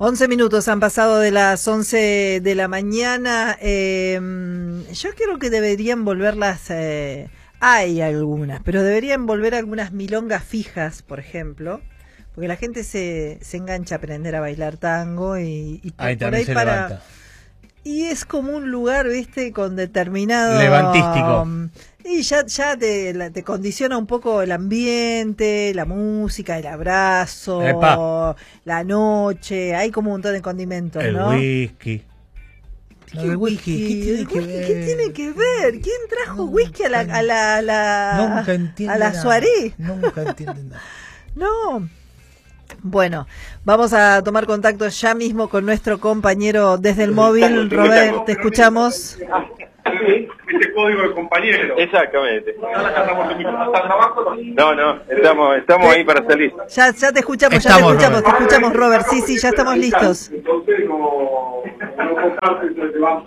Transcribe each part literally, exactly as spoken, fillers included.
once minutos han pasado de las once de la mañana. Eh, yo creo que deberían volver las... Eh, hay algunas, pero deberían volver algunas milongas fijas, por ejemplo, porque la gente se, se engancha a aprender a bailar tango y, y por, ahí por ahí se para... levanta. Y es como un lugar, viste, con determinado... levantístico. Y ya, ya te, la, te condiciona un poco el ambiente, la música, el abrazo, Epa. la noche, hay como un montón de condimentos, El ¿no? whisky. ¿Qué, El whisky, ¿qué tiene que whisky? ver? ¿Qué tiene que ver? ¿Quién trajo Nunca whisky a la, a la, a la, Nunca entiende a la nada. soirée? Nunca entiende nada. No. Bueno, vamos a tomar contacto ya mismo con nuestro compañero desde el móvil. Robert, te escuchamos. Este código de compañero. Exactamente. ¿Estás abajo? No, no, estamos, estamos ahí para salir. Ya, ya te escuchamos, ya Estamos, te escuchamos, Robert. te escuchamos, Robert. Sí, sí, ya estamos listos. Entonces, como no compartes el debate,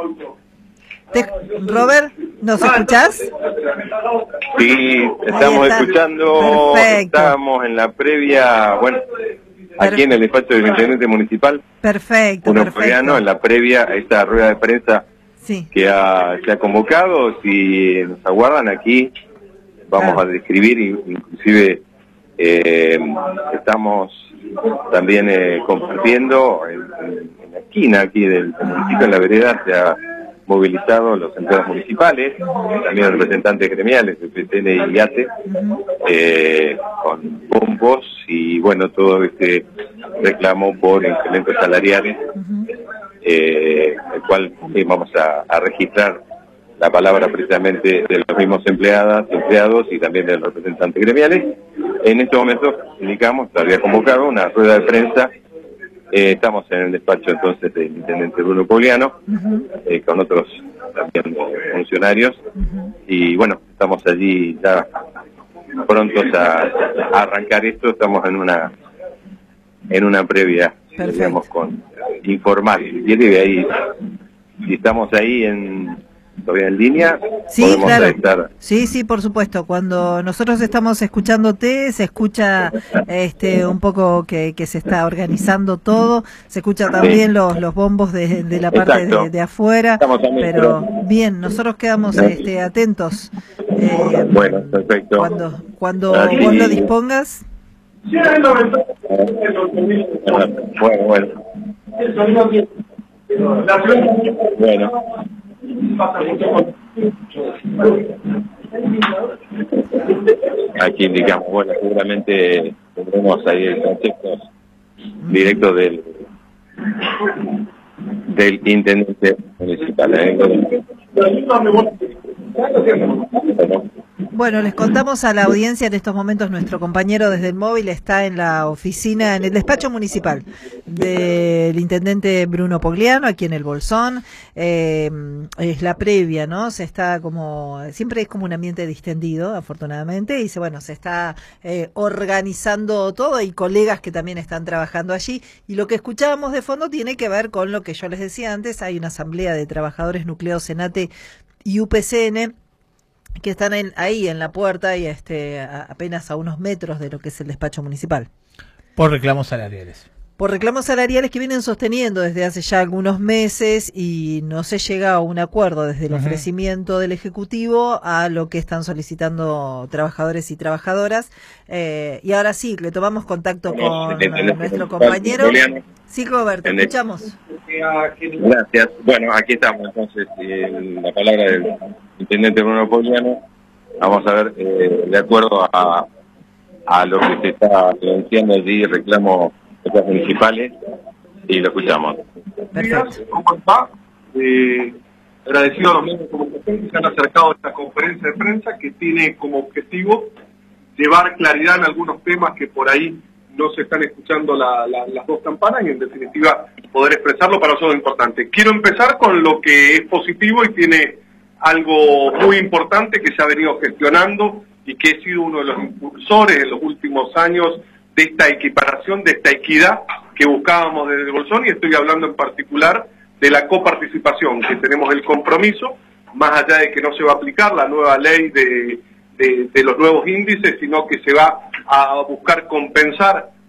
Te- Robert, ¿nos escuchás? Sí, estamos está. escuchando, Perfecto. estábamos en la previa, bueno, aquí en el despacho del intendente municipal, Perfecto, Bruno Pogliano, en perfecto. la previa a esta rueda de prensa Sí, que ha, se ha convocado. Si nos aguardan aquí, vamos Claro. a describir, inclusive eh, estamos también eh, compartiendo en, en la esquina aquí del, del municipio, en la vereda, se ha movilizado los empleados municipales, también representantes gremiales de P T N y I A T E, eh, con bombos y bueno, todo este reclamo por incrementos salariales, eh, el cual eh, vamos a, a registrar la palabra precisamente de los mismos empleadas, empleados y también de los representantes gremiales. En este momento, indicamos, se había convocado una rueda de prensa. Eh, estamos en el despacho entonces del intendente Bruno Pogliano, eh, con otros también eh, funcionarios, y bueno, estamos allí ya prontos a, a arrancar esto. Estamos en una en una previa, Perfecto. digamos, con informal. Y ahí, si estamos ahí en todavía en línea, sí, podemos claro. estar. Sí, sí, por supuesto. Cuando nosotros estamos escuchándote, se escucha este un poco que, que se está organizando todo, se escucha también Sí. los, los bombos de, de la parte Exacto. de, de afuera, Estamos también, pero pero- bien, nosotros quedamos este, atentos. Eh, Bueno, perfecto. Cuando, cuando Aquí- vos lo dispongas. Bueno, bueno. Bueno. Aquí indicamos, bueno, seguramente tendremos ahí conceptos directos del del intendente municipal. ¿eh? Bueno. Bueno, les contamos a la audiencia en estos momentos, nuestro compañero desde el móvil está en la oficina, en el despacho municipal del intendente Bruno Pogliano, aquí en el Bolsón. Eh, es la previa, ¿no? Se está como, siempre es como un ambiente distendido, afortunadamente, y se, bueno, se está eh, organizando todo. Hay colegas que también están trabajando allí, y lo que escuchábamos de fondo tiene que ver con lo que yo les decía antes. Hay una asamblea de trabajadores nucleados Senate y U P C N, que están en, ahí en la puerta y este a, apenas a unos metros de lo que es el despacho municipal. Por reclamos salariales. Por reclamos salariales que vienen sosteniendo desde hace ya algunos meses y no se llega a un acuerdo desde el Uh-huh. ofrecimiento del Ejecutivo a lo que están solicitando trabajadores y trabajadoras. Eh, y ahora sí, le tomamos contacto con eh, nuestro compañero. Sí, Roberto, En el- escuchamos. Gracias. Bueno, aquí estamos entonces, eh, la palabra del intendente Bruno Pogliano. Vamos a ver, eh, de acuerdo a, a lo que se está denunciando allí, reclamo de los municipales, y lo escuchamos. Perfecto. ¿Cómo está? Eh, agradecido a los medios de comunicación que se han acercado a esta conferencia de prensa que tiene como objetivo llevar claridad en algunos temas que por ahí no se están escuchando la, la, las dos campanas, y en definitiva poder expresarlo para nosotros es importante. Quiero empezar con lo que es positivo y tiene algo muy importante que se ha venido gestionando y que he sido uno de los impulsores en los últimos años de esta equiparación, de esta equidad que buscábamos desde el Bolsón, y estoy hablando en particular de la coparticipación, que tenemos el compromiso, más allá de que no se va a aplicar la nueva ley de, de, de los nuevos índices, sino que se va a buscar compensar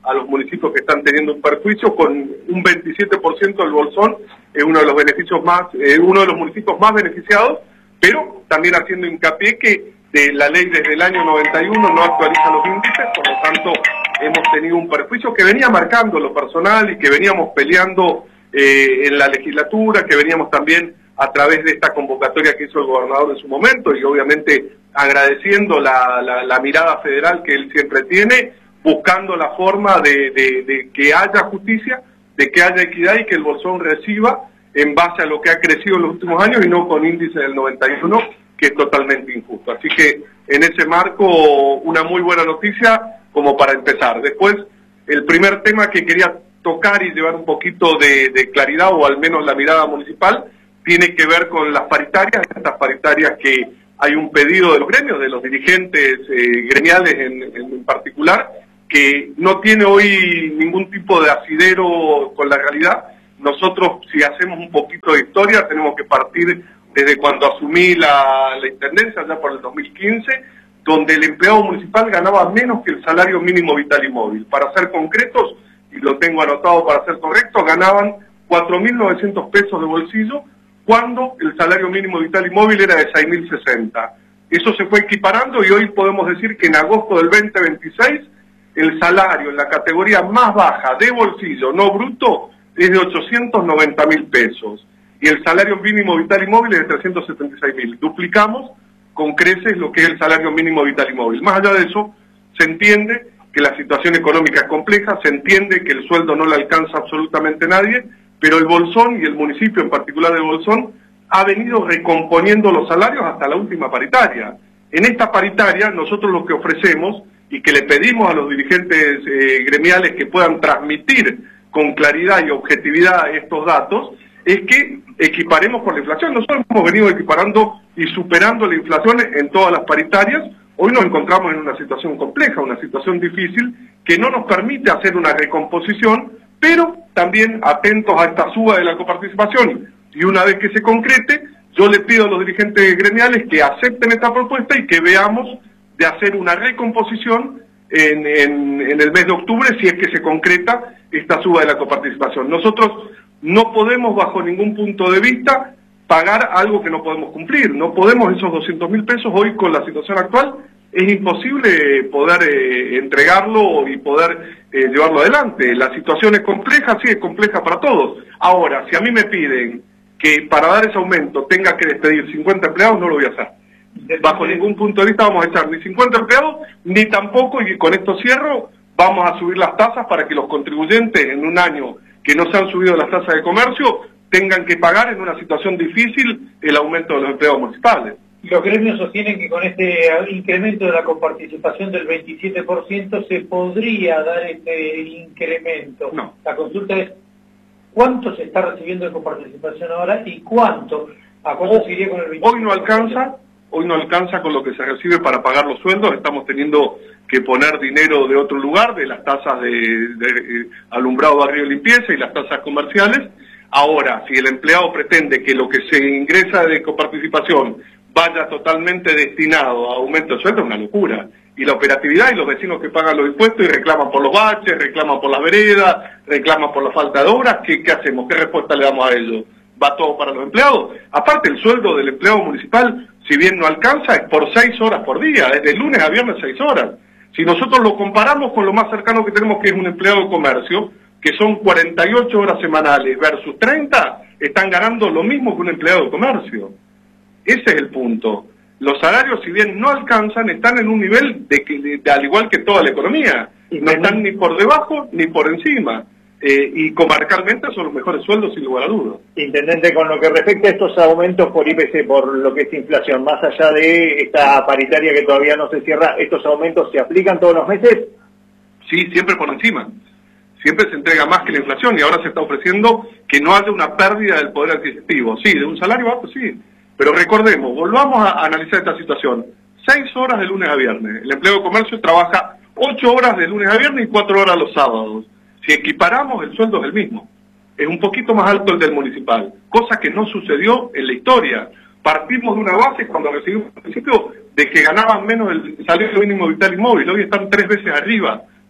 a los municipios que están teniendo un perjuicio, con un veintisiete por ciento del Bolsón, es uno de los beneficios más, eh, uno de los municipios más beneficiados, pero también haciendo hincapié que de la ley desde el año noventa y uno no actualiza los índices, por lo tanto hemos tenido un perjuicio que venía marcando lo personal y que veníamos peleando eh, en la legislatura, que veníamos también a través de esta convocatoria que hizo el gobernador en su momento, y obviamente agradeciendo la, la, la mirada federal que él siempre tiene, buscando la forma de, de, de que haya justicia, de que haya equidad y que el Bolsón reciba en base a lo que ha crecido en los últimos años y no con índice del noventa y uno, que es totalmente injusto. Así que en ese marco, una muy buena noticia como para empezar. Después, el primer tema que quería tocar y llevar un poquito de, de claridad, o al menos la mirada municipal, tiene que ver con las paritarias, estas paritarias que hay un pedido de los gremios, de los dirigentes eh, gremiales en, en particular, que no tiene hoy ningún tipo de asidero con la realidad. Nosotros, si hacemos un poquito de historia, tenemos que partir desde cuando asumí la, la intendencia, ya por el dos mil quince, donde el empleado municipal ganaba menos que el salario mínimo vital y móvil. Para ser concretos, y lo tengo anotado para ser correcto, ganaban cuatro mil novecientos pesos de bolsillo, cuando el salario mínimo vital y móvil era de seis mil sesenta. Eso se fue equiparando y hoy podemos decir que en agosto del veinte veintiséis el salario en la categoría más baja de bolsillo, no bruto, es de ochocientos noventa mil pesos. Y el salario mínimo vital y móvil es de trescientos setenta y seis mil. Duplicamos con creces lo que es el salario mínimo vital y móvil. Más allá de eso, se entiende que la situación económica es compleja, se entiende que el sueldo no le alcanza absolutamente a nadie, pero el Bolsón, y el municipio en particular de Bolsón, ha venido recomponiendo los salarios hasta la última paritaria. En esta paritaria, nosotros lo que ofrecemos, y que le pedimos a los dirigentes eh, gremiales que puedan transmitir con claridad y objetividad estos datos, es que equiparemos con la inflación. Nosotros hemos venido equiparando y superando la inflación en todas las paritarias. Hoy nos encontramos en una situación compleja, una situación difícil, que no nos permite hacer una recomposición, pero también atentos a esta suba de la coparticipación. Y una vez que se concrete, yo le pido a los dirigentes gremiales que acepten esta propuesta y que veamos de hacer una recomposición en, en, en el mes de octubre, si es que se concreta esta suba de la coparticipación. Nosotros no podemos, bajo ningún punto de vista, pagar algo que no podemos cumplir. No podemos esos doscientos mil pesos hoy con la situación actual. Es imposible poder eh, entregarlo y poder eh, llevarlo adelante. La situación es compleja, sí, es compleja para todos. Ahora, si a mí me piden que para dar ese aumento tenga que despedir cincuenta empleados, no lo voy a hacer. Bajo ningún punto de vista vamos a echar ni cincuenta empleados, ni tampoco, y con esto cierro, vamos a subir las tasas para que los contribuyentes en un año que no se han subido las tasas de comercio tengan que pagar en una situación difícil el aumento de los empleados municipales. Los gremios sostienen que con este incremento de la coparticipación del veintisiete por ciento se podría dar este incremento. No. La consulta es, ¿cuánto se está recibiendo de coparticipación ahora y cuánto? ¿A cuánto se iría con el veintisiete por ciento? Hoy no alcanza, hoy no alcanza con lo que se recibe para pagar los sueldos. Estamos teniendo que poner dinero de otro lugar, de las tasas de, de, de alumbrado, barrio y limpieza y las tasas comerciales. Ahora, si el empleado pretende que lo que se ingresa de coparticipación vaya totalmente destinado a aumento de sueldo, es una locura. Y la operatividad y los vecinos que pagan los impuestos y reclaman por los baches, reclaman por las veredas, reclaman por la falta de obras, ¿qué, qué hacemos? ¿Qué respuesta le damos a ellos? ¿Va todo para los empleados? Aparte, el sueldo del empleado municipal, si bien no alcanza, es por seis horas por día, es de lunes a viernes seis horas. Si nosotros lo comparamos con lo más cercano que tenemos, que es un empleado de comercio, que son cuarenta y ocho horas semanales versus treinta, están ganando lo mismo que un empleado de comercio. Ese es el punto. Los salarios, si bien no alcanzan, están en un nivel de que, de, de, al igual que toda la economía. No están ni por debajo ni por encima. Eh, y comarcalmente son los mejores sueldos, sin lugar a dudas. Intendente, con lo que respecta a estos aumentos por I P C, por lo que es inflación, más allá de esta paritaria que todavía no se cierra, ¿estos aumentos se aplican todos los meses? Sí, siempre por encima. Siempre se entrega más que la inflación y ahora se está ofreciendo que no haya una pérdida del poder adquisitivo. Sí, de un salario bajo, sí. Pero recordemos, volvamos a analizar esta situación. Seis horas de lunes a viernes. El empleo de comercio trabaja ocho horas de lunes a viernes y cuatro horas los sábados. Si equiparamos, el sueldo es el mismo. Es un poquito más alto el del municipal, cosa que no sucedió en la historia. Partimos de una base cuando recibimos el principio de que ganaban menos el salario mínimo vital y móvil. Hoy están tres veces arriba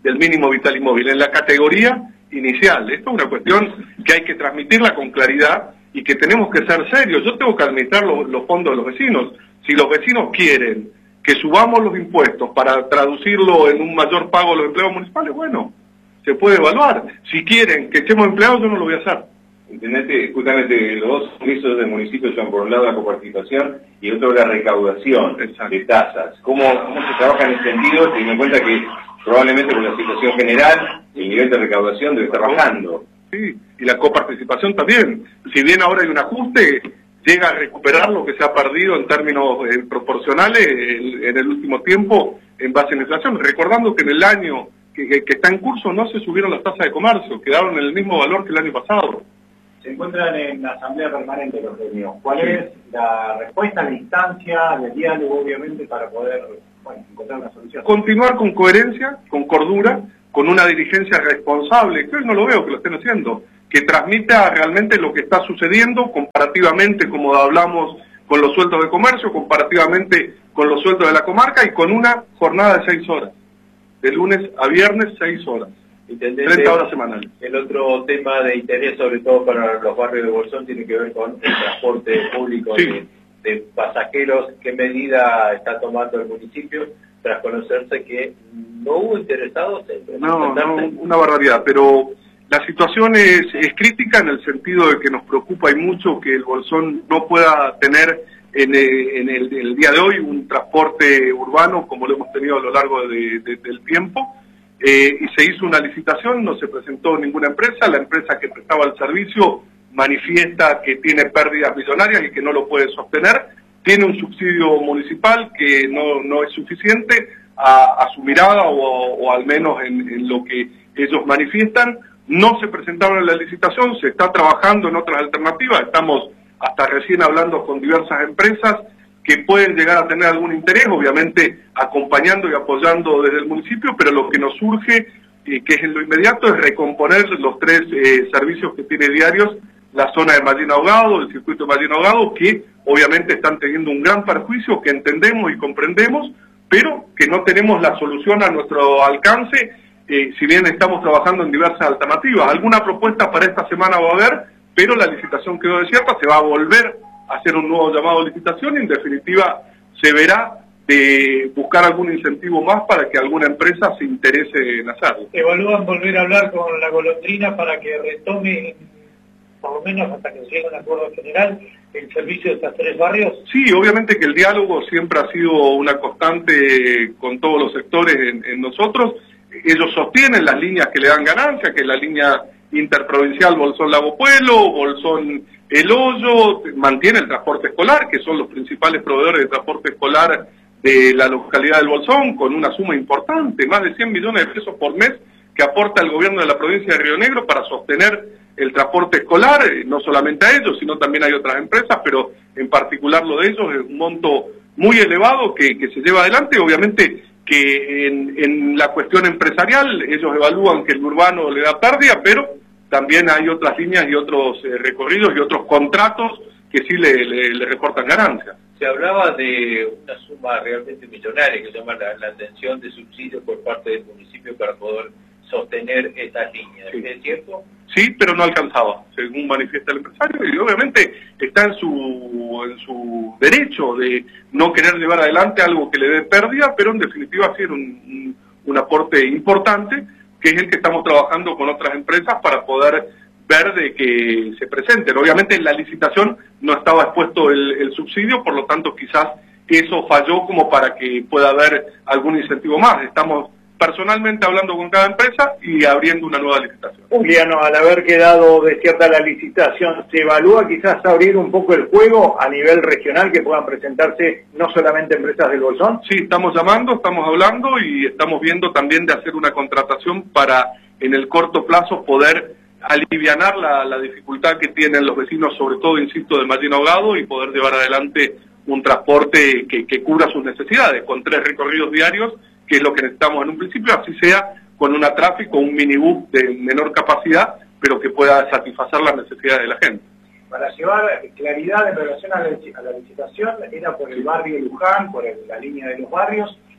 del mínimo vital y móvil, en la categoría inicial. Esto es una cuestión que hay que transmitirla con claridad y que tenemos que ser serios. Yo tengo que administrar los, los fondos de los vecinos. Si los vecinos quieren que subamos los impuestos para traducirlo en un mayor pago a los empleados municipales, bueno, se puede evaluar. Si quieren que echemos empleados, yo no lo voy a hacer. Entendete, justamente los dos servicios del municipio son por un lado la coparticipación y otro la recaudación de tasas. ¿Cómo, cómo se trabaja en ese sentido, teniendo en cuenta que probablemente por la situación general el nivel de recaudación debe estar bajando? Sí, y la coparticipación también. Si bien ahora hay un ajuste, llega a recuperar lo que se ha perdido en términos eh, proporcionales en, en el último tiempo en base a la inflación. Recordando que en el año que, que, que está en curso no se subieron las tasas de comercio, quedaron en el mismo valor que el año pasado. Se encuentran en la Asamblea Permanente los gremios. ¿Cuál sí. es la respuesta, la instancia de diálogo, obviamente, para poder bueno, encontrar una solución? Continuar con coherencia, con cordura, con una dirigencia responsable, que hoy no lo veo que lo estén haciendo, que transmita realmente lo que está sucediendo comparativamente, como hablamos, con los sueldos de comercio, comparativamente con los sueldos de la comarca y con una jornada de seis horas, de lunes a viernes, seis horas. treinta horas semanales. El otro tema de interés, sobre todo para los barrios de Bolsón, tiene que ver con el transporte público sí. de, de pasajeros. ¿Qué medida está tomando el municipio tras conocerse que no hubo interesados en no, no, una barbaridad, pero la situación es, es crítica en el sentido de que nos preocupa y mucho que el Bolsón no pueda tener en, en, el, en el día de hoy un transporte urbano como lo hemos tenido a lo largo de, de, del tiempo. Eh, y se hizo una licitación, no se presentó ninguna empresa, la empresa que prestaba el servicio manifiesta que tiene pérdidas millonarias y que no lo puede sostener, tiene un subsidio municipal que no, no es suficiente a, a su mirada o, o al menos en, en lo que ellos manifiestan, no se presentaron en la licitación, se está trabajando en otras alternativas, estamos hasta recién hablando con diversas empresas que pueden llegar a tener algún interés, obviamente acompañando y apoyando desde el municipio, pero lo que nos surge, eh, que es en lo inmediato, es recomponer los tres eh, servicios que tiene diarios, la zona de Mallín Ahogado, el circuito de Mallín Ahogado, que obviamente están teniendo un gran perjuicio, que entendemos y comprendemos, pero que no tenemos la solución a nuestro alcance, eh, si bien estamos trabajando en diversas alternativas. Alguna propuesta para esta semana va a haber, pero la licitación quedó desierta, se va a volver hacer un nuevo llamado a licitación y en definitiva se verá de buscar algún incentivo más para que alguna empresa se interese en hacerlo. ¿Evalúan volver a hablar con la Golondrina para que retome, por lo menos hasta que llegue a un acuerdo general, el servicio de estos tres barrios? Sí, obviamente que el diálogo siempre ha sido una constante con todos los sectores en, en nosotros. Ellos sostienen las líneas que le dan ganancia, que es la línea interprovincial Bolsón-Lago Pueblo, Bolsón-El Hoyo, mantiene el transporte escolar, que son los principales proveedores de transporte escolar de la localidad del Bolsón, con una suma importante, más de cien millones de pesos por mes, que aporta el gobierno de la provincia de Río Negro para sostener el transporte escolar, no solamente a ellos, sino también hay otras empresas, pero en particular lo de ellos es un monto muy elevado que, que se lleva adelante, obviamente que en, en la cuestión empresarial ellos evalúan que el urbano le da pérdida, pero también hay otras líneas y otros eh, recorridos y otros contratos que sí le, le, le reportan ganancias. Se hablaba de una suma realmente millonaria que llama la, la atención de subsidios por parte del municipio para poder sostener estas líneas. Sí. ¿Es cierto? Sí, pero no alcanzaba, según manifiesta el empresario, y obviamente está en su, en su derecho de no querer llevar adelante algo que le dé pérdida, pero en definitiva sí era un, un, un aporte importante, que es el que estamos trabajando con otras empresas para poder ver de que se presenten. Obviamente en la licitación no estaba expuesto el, el subsidio, por lo tanto quizás eso falló como para que pueda haber algún incentivo más. Estamos personalmente hablando con cada empresa y abriendo una nueva licitación. Juliano, al haber quedado desierta la licitación, ¿se evalúa quizás abrir un poco el juego a nivel regional, que puedan presentarse no solamente empresas del Bolsón? Sí, estamos llamando, estamos hablando y estamos viendo también de hacer una contratación para en el corto plazo poder alivianar la, la dificultad que tienen los vecinos, sobre todo, insisto, de Mallín Ahogado, y poder llevar adelante un transporte que, que cubra sus necesidades, con tres recorridos diarios, que es lo que necesitamos en un principio, así sea con una tráfico, un minibús de menor capacidad, pero que pueda satisfacer las necesidades de la gente. Para llevar claridad en relación a la, a la licitación, era por el barrio Luján, por el, la línea de los barrios,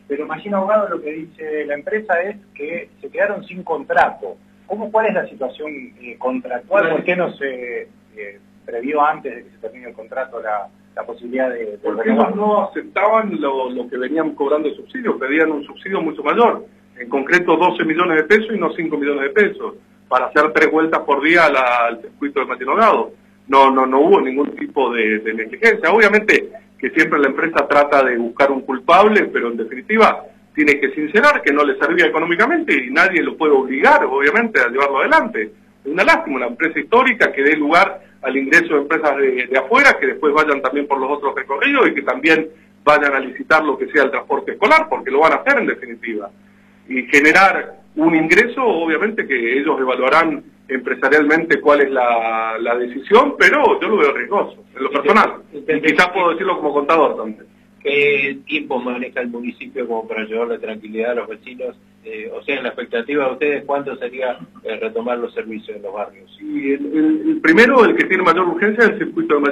pero Machine Abogado lo que dice la empresa es que se quedaron sin contrato. ¿Cómo, ¿Cuál es la situación eh, contractual? ¿Por qué no se eh, previó antes de que se termine el contrato la, la posibilidad de, de Porque ellos no aceptaban lo, lo que venían cobrando de subsidio, pedían un subsidio mucho mayor, en concreto doce millones de pesos y no cinco millones de pesos, para hacer tres vueltas por día a la, al circuito de Machine Abogado. No, no, no hubo ningún tipo de, de negligencia. Obviamente que siempre la empresa trata de buscar un culpable, pero en definitiva tiene que sincerar que no le servía económicamente y nadie lo puede obligar, obviamente, a llevarlo adelante. Es una lástima, una empresa histórica que dé lugar al ingreso de empresas de, de afuera, que después vayan también por los otros recorridos y que también vayan a licitar lo que sea el transporte escolar, porque lo van a hacer en definitiva. Y generar un ingreso, obviamente que ellos evaluarán empresarialmente cuál es la, la decisión, pero yo lo veo riesgoso, en lo personal. Y quizás puedo decirlo como contador también. ¿Qué tiempo maneja el municipio como para llevarle tranquilidad a los vecinos? Eh, o sea, en la expectativa de ustedes, ¿cuánto sería eh, retomar los servicios en los barrios? Y el, el, el primero, el que tiene mayor urgencia, es el circuito de